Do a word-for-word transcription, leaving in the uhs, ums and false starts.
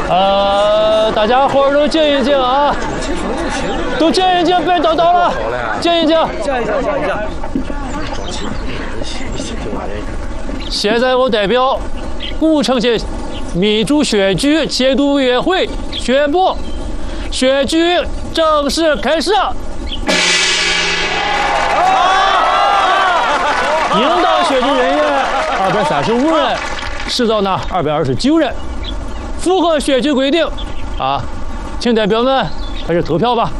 呃，大家伙儿都静一静啊，都静一静，别叨叨了，静一静。静一静，静一静。现在我代表古城县民主选举监督委员会宣布，选举正式开始。应当选举人员二百三十五人，实招呢二百二十九人，符合选举规定啊，请代表们开始投票吧。